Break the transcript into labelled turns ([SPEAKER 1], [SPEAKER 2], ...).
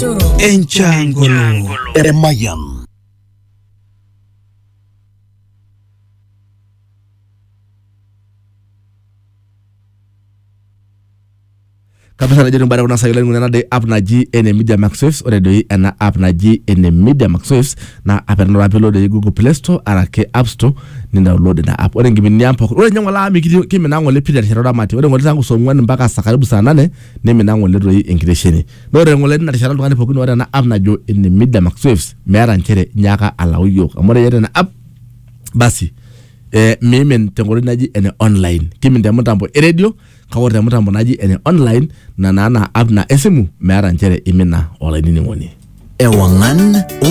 [SPEAKER 1] Enchangolo Mayam.
[SPEAKER 2] Kabisa najeni mbara kuna sayula nguna de app na G ene Media Max Waves ore doi ena app na G ene Media Max Waves na app na rapelo de Google Play Store arake App Store ni download na app ore ngimini ampo ore nyangwala ami kimi nango le pida shirada mati ore ngole tangu so ngwani mpaka sakaribu saa 8 nemi nango le doi enkitesheni ore ngole na shirada ngani pokuni ore na app na Jo ene Media Max Waves meara nchere nyaka alawyo amore yete na app basi mimi tengori naji ene online kimi ndemutambo radio kawore mutambo naji ene online na app na esimu meara nchere imina online ni ngoni
[SPEAKER 1] Ewangan